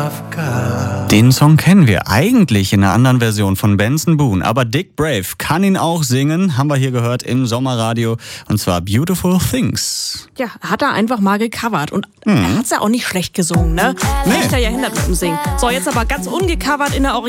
Den Song kennen wir eigentlich in einer anderen Version von Benson Boone, aber Dick Brave kann ihn auch singen, haben wir hier gehört im Sommerradio, und zwar Beautiful Things. Ja, hat er einfach mal gecovert und er hat's ja auch nicht schlecht gesungen, ne? Nicht da ja hindert mit dem Singen. So, jetzt aber ganz ungecovert in der